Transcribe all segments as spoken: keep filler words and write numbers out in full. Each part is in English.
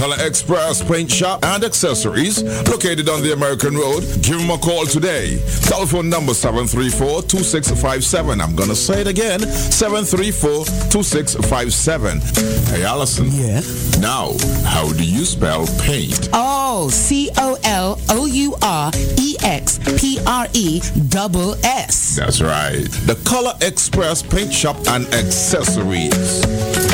Color Express Paint Shop and Accessories, located on the American Road. Give them a call today. Telephone number seven three four, two six five seven. I'm going to say it again, seven three four, two six five seven. Hey, Allison. Yeah? Now, how do you spell paint? Oh, C O L O U R E X P R E double S. That's right. The Color Express Paint Shop and Accessories.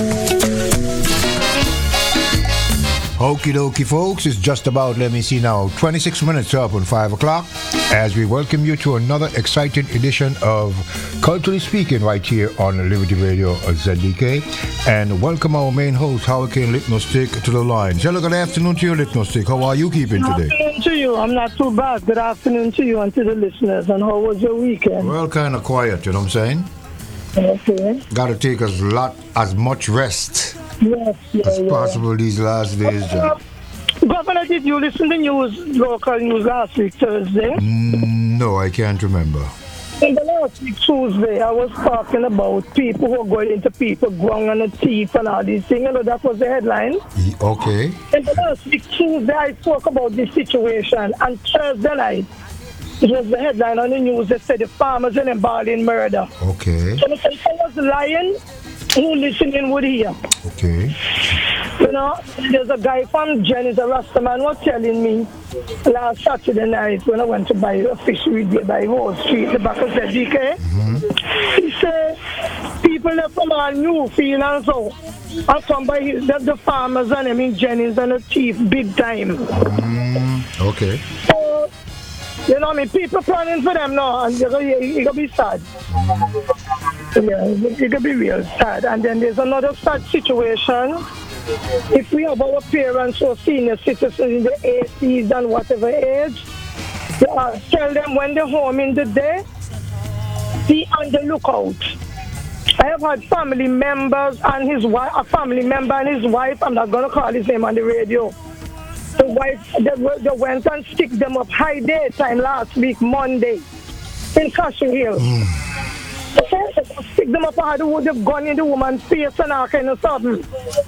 Okie dokie, folks, it's just about, let me see now, twenty-six minutes up on five o'clock as we welcome you to another exciting edition of Culturally Speaking right here on Liberty Radio Z D K. And welcome our main host, Hurricane Litnostic, to the line. Hello, good afternoon to you, Litnostic. How are you keeping today? Good afternoon to you. I'm not too bad. Good afternoon to you and to the listeners. And how was your weekend? Well, kind of quiet, you know what I'm saying? Okay. Got to take as lot, as much rest Yes, yeah, as yeah. possible these last days. Uh, Governor, did you listen to the news, local news last week, Thursday? Mm, no, I can't remember. In the last week, Tuesday, I was talking about people who are going into people, going on the teeth and all these things. You know, that was the headline. Okay. In the last week, Tuesday, I spoke about this situation. And Thursday night, it was the headline on the news that said the farmers in Emballing murder. Okay. So if I was lying, who listening would hear? Okay. You know, there's a guy from Jennings, a Rastaman, was telling me last Saturday night when I went to buy a fish with me by Wall Street, the back of the D K. Mm-hmm. He said people that from all Newfield and so, and come by his, the, the farmers and them in Jennings and the chief big time. Mm, okay. So, you know, I mean, people planning for them now, and you're going to be sad. Yeah, it could be real sad. And then there's another sad situation. If we have our parents or senior citizens in the eighties and whatever age, uh, tell them when they're home in the day, be on the lookout. I have had family members and his wife, a family member and his wife, I'm not going to call his name on the radio. The wife, they, they went and stick them up high daytime last week, Monday, in Castle Hill. Mm. Stick them up hard, they've gone in the woman's face and all kind of something.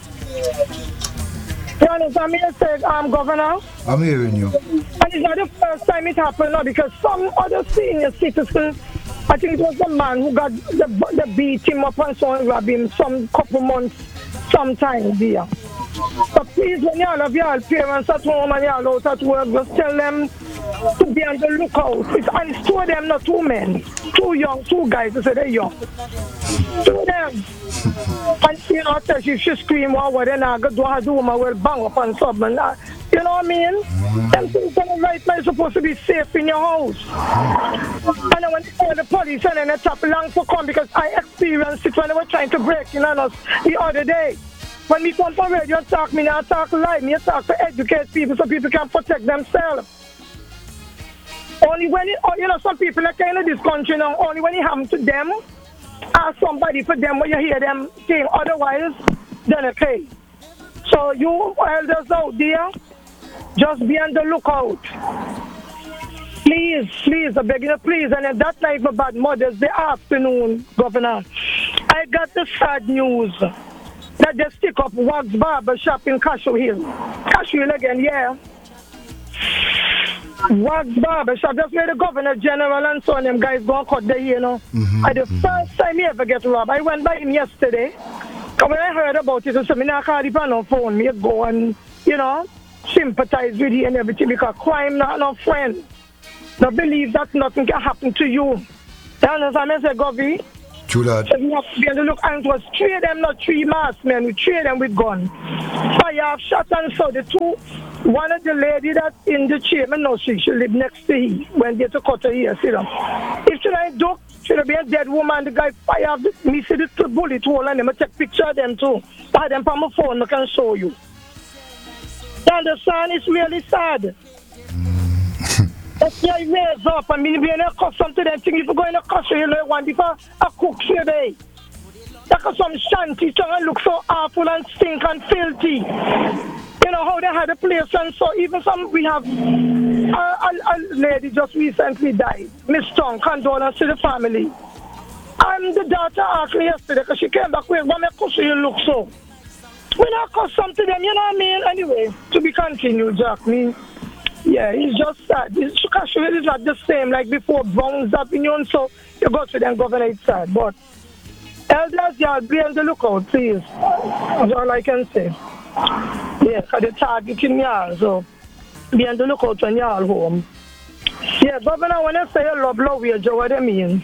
You understand me? I said, um, Governor. I'm hearing you. And it's not the first time it happened now, because some other senior citizens, I think it was the man who got the, the beat him up and so on, grab him some couple months, sometime there. So please, when y'all have y'all parents at home and y'all out at work, just tell them to be on the lookout. It's, and it's two of them, not two men. Two young, two guys, they say they're young. Two of them. And you know, if she scream or what, then I go do her do woman will bang up on something. Uh, you know what I mean? Mm-hmm. Them things are right now supposed to be safe in your house. And then when they call the police and then they tap long for come, because I experienced it when they were trying to break in on us the other day. When we come from radio and talk, me not talk live, me talk to educate people so people can protect themselves. Only when it, you know, some people are kind of this country now, only when it happens to them, ask somebody for them when you hear them saying otherwise, then okay. So you elders out there, just be on the lookout. Please, please, I beg you, please. And at that night, about Mother's Day afternoon, Governor, I got the sad news that they stick up Wags Barber Shop in Cashew Hill. Cashew Hill again, yeah. Wags Barber Shop, that's where the Governor General and so on, them guys go and cut the hair, you know. Mm-hmm. And the first time he ever get robbed, I went by him yesterday. And when I heard about it, I said, I can't call him on the phone. Me go and, you know, sympathize with you and everything, because crime not no friend. Don't believe that nothing can happen to you. You understand me? I said, Govy, true that. So we have to be on the look, and it was three of them, not three masked men. We three of them with gun. Fire have shot and so the two, one of the lady that's in the chair, I know she, she live next to him when they to cut her ear, see them. If she like duck, should have been a dead woman, the guy fire me see the bullet hole and them, I take picture of them too. I have them on my phone, I can show you. You understand? It's really sad. That's why I raise up and me being a custom to them thing. If you go in a custom, you know, one before a cook today. That's some shanty tongue look so awful and stink and filthy. You know how they had a place, and so even some we have a, a, a lady just recently died. Miss Tong, condolence to the family. And the daughter asked me yesterday because she came back with, "What make you look so?" We're not accustomed to them, you know what I mean? Anyway, to be continued, Jack. Me, yeah, it's just that. It's, it's not the same like before Brown's opinion, so you go to them governor side. But elders, yeah, be on the lookout, please. That's all I can say. Yeah, because they're targeting me all, so be on the lookout when you're all home. Yeah, Governor, when I say you love low wage, what do you mean?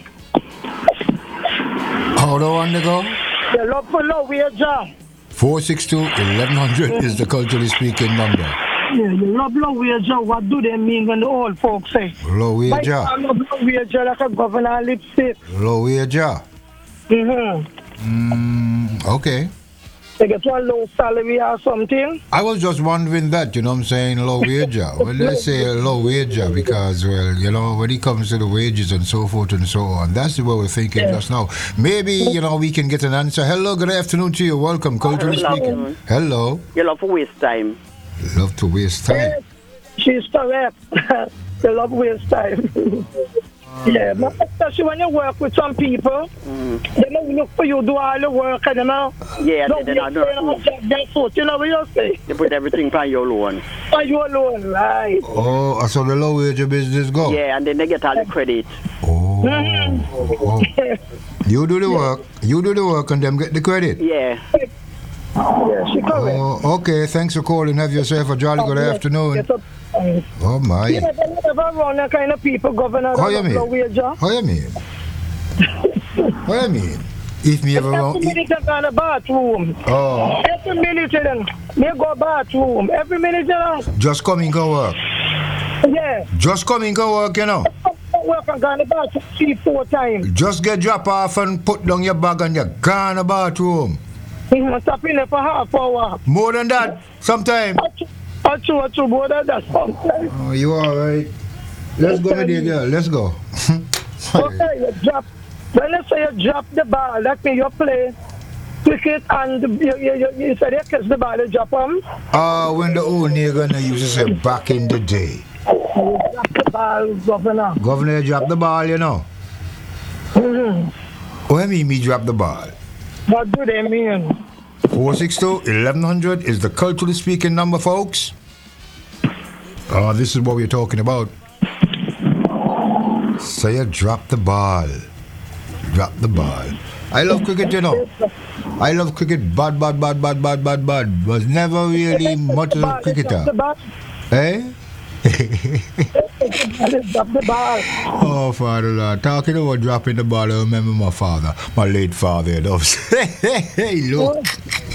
How do I want to go? You love for low wage. four six two, eleven hundred is the culturally speaking number. Yeah, you love low wage. What do they mean when the old folks say? Low wage. I love low wage like a governor lipstick. Low wage. Mm-hmm. Mm, okay. They get one low salary or something. I was just wondering that, you know what I'm saying, low wage. Well, let's say low wage because, well, you know, when it comes to the wages and so forth and so on, that's what we're thinking yeah. just now. Maybe, you know, we can get an answer. Hello, good afternoon to you. Welcome, culturally speaking. Hello. You love to waste time. Love to waste time. Yes, she's correct. You love waste time. Yeah, but especially when you work with some people, mm. they don't look for you do all the work and them out. Yeah, they don't know. You know what you say? They put everything on your loan. On your loan, right. Oh, so the low wage business go? Yeah, and then they get all the credit. Oh. Mm-hmm. oh. You do the work, you do the work and them get the credit? Yeah. Yeah, she correct. Oh, okay, thanks for calling. Have yourself a jolly good oh, afternoon. Yes, oh my. You never, never run that kind of people, Governor. How you mean? How you mean? How you mean? If me ever run... Every minute I go in the bathroom. Oh. Every minute then, me go bathroom. Every minute, you know. Just come in go work. Yeah. Just come in go work, you know. Work and go in the bathroom three, four times. Just get drop off and put down your bag and you go in the bathroom. You must stop in there for half hour. More than that, sometimes. Achoo, achoo, more than that sometimes. Oh, you all right? Let's go, my dear girl. Let's go. Okay, you drop. When you say you drop the ball, that means you play cricket and you, you, you, you say you catch the ball, you drop them? Ah, uh, when the old nigga used to say back in the day. You drop the ball, Governor. Governor, you drop the ball, you know? Mm-hmm. What do you mean me drop the ball? What do they mean? four six two, eleven hundred is the culturally speaking number, folks. Oh, this is what we're talking about. So you drop the ball. Drop the ball. I love cricket, you know. I love cricket. Bad, bad, bad, bad, bad, bad, bad. Was never really much of a cricketer. Eh? Oh, Father Lord, talking about dropping the ball, I remember my father, my late father, you know. Hey, look.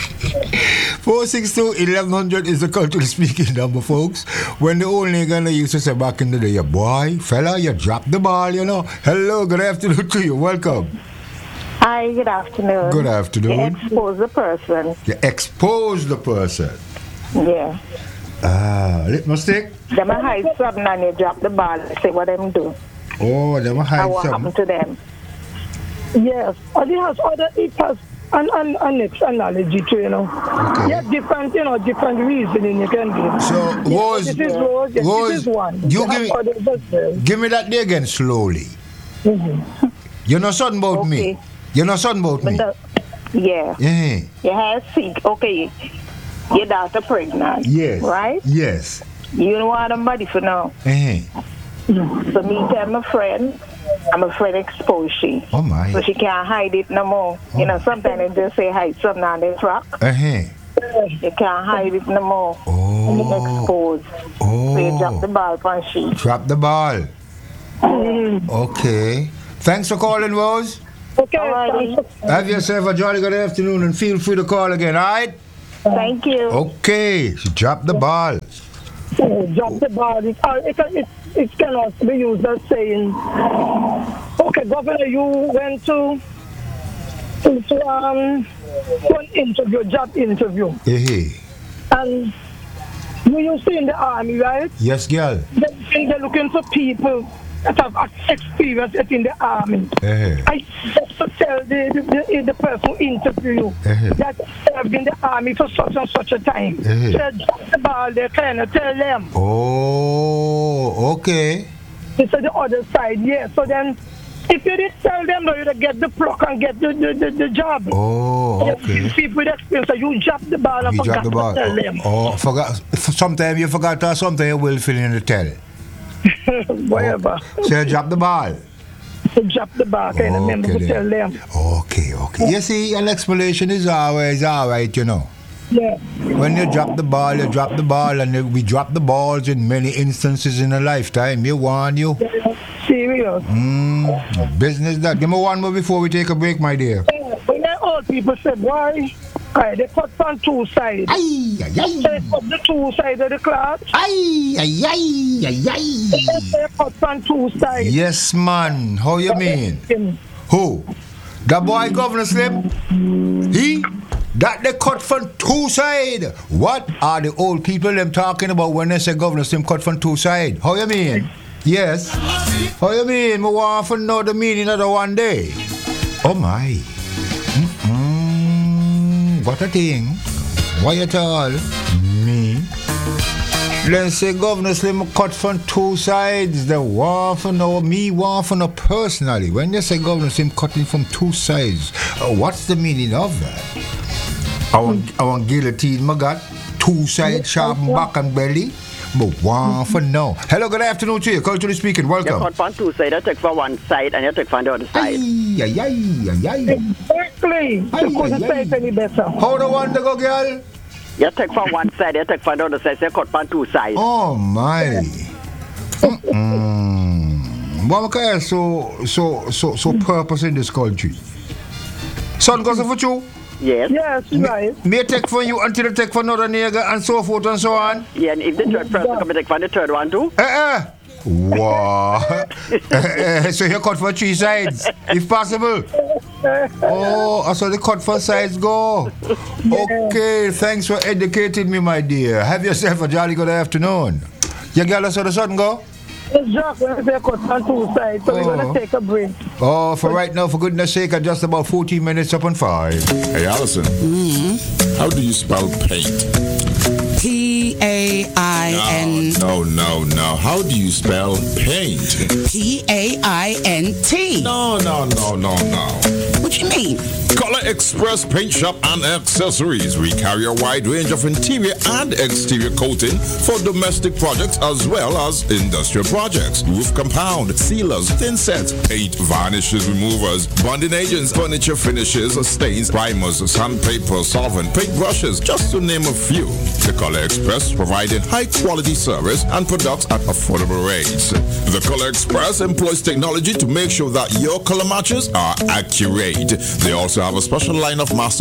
four six two, eleven hundred is the culturally speaking number, folks. When the old nigga used to say back in the day, boy, fella, you dropped the ball, you know. Hello, good afternoon to you. Welcome. Hi, good afternoon. Good afternoon. You expose the person. You expose the person. Yeah. Ah, litmus stick. Them a hide something and you drop the ball and say what them do. Oh, them a hide and what something. happened to them? Yes, or it has other, it has an, an, an next analogy to, you know. Okay. Yeah, different, you know, different reasoning you can give. So, yeah, Rose, this is Rose, yes, Rose, this is one. You give me, give me that day again slowly. Mm-hmm. You're not something about okay. me. You're not something about me. The, yeah. Yeah. You have sick. Okay. Your daughter pregnant. Yes. Right? Yes. You don't want somebody for now. Uh-huh. So me tell my friend, I'm a friend expose she. Oh my. So she can't hide it no more. Oh. You know, sometimes they just say hide something on the truck. Uh-huh. You can't hide it no more. Oh. Expose. Oh. So you drop the ball from she. Drop the ball. Mm. Okay. Thanks for calling, Rose. Okay. Alrighty. Have yourself a jolly good afternoon and feel free to call again, alright? Thank you. Okay. She dropped the ball. Oh, drop the ball. It, uh, it, it, it can also be used as saying, okay, Governor, you went to, to, um, to an interview, job interview. Hey. And you used to in the army, right? Yes, girl. They, they're looking for people that have experience in the army. Uh-huh. I just to tell the, the, the person who interview you uh-huh. that served in the army for such and such a time. Uh-huh. So drop the ball, they kind of tell them. Oh, okay. This is the other side, yeah. So then If you did tell them, though, you'd get the pluck and get the, the, the, the job. Oh, okay. People with experience, so you drop the ball and You forgot drop the ball. to tell them. Oh, forgot. Sometimes you forgot or something you will fill in the tell. Whatever. Oh. So you drop the ball. So drop the ball, kind of remember to then. tell them. Okay, okay. You see, an explanation is always all right, you know. Yeah. When you drop the ball, you drop the ball, and we drop the balls in many instances in a lifetime. You warn you. Serious. Mm, business that. Give me one more before we take a break, my dear. When the old people said, why? Aye, they cut on two sides. Aye, aye, aye. They cut the two sides of the cloth. Aye, aye, aye, aye, aye. They cut on two sides. Yes, man. How you mean? Who? The boy Governor Slim? He? That they cut from two sides. What are the old people them talking about when they say Governor Slim cut from two sides? How you mean? Yes. How you mean? I want to know the meaning of the one day. Oh my. Mm-mm. What a thing. Why at all? Me? Let's say Governor Slim cut from two sides. They want to know, me want to know personally. When they say Governor Slim cutting from two sides, uh, what's the meaning of that? I want, I want guillotine, my God. Two sides, sharp back and belly. But want to know. Hello, good afternoon to you. Culturally speaking, You welcome. cut from two sides, you take from one side and you take from the other side. Ay, ay, ay, ay, ay. Exactly. Aye, You couldn't aye, say aye. it any better. How the one to go, girl? You take from one side, you take from the other side, so you cut from two sides. Oh, my. Mm. What can I so, so, so, so purpose in this country? Son goes for you. Yes. Yes, right. May take for you until you take for another nigger and so forth and so on. Yeah, and if the third person come, you take from the third one too. Eh, eh. Wow. Eh, eh, so you cut for three sides, if possible. Oh, I saw the cut for sides go. Okay, thanks for educating me, my dear. Have yourself a jolly good afternoon. You girl saw the sun go? Exactly. They cut on two sides, so we're Oh. going to take a break. Oh, for right now, for goodness sake, I'm just about fourteen minutes up on five. Hey, Allison. How do you spell paint? P A I N No, no, no. How do you spell paint? P A I N T. No, no, no, no, no. What you mean? Color Express Paint Shop and Accessories. We carry a wide range of interior and exterior coating for domestic projects as well as industrial projects. Roof compound, sealers, thin sets, paint, varnishes, removers, bonding agents, furniture finishes, stains, primers, sandpaper, solvent, paint brushes, just to name a few. The Color Express providing high quality service and products at affordable rates. The Color Express employs technology to make sure that your color matches are accurate. They also have a special line of master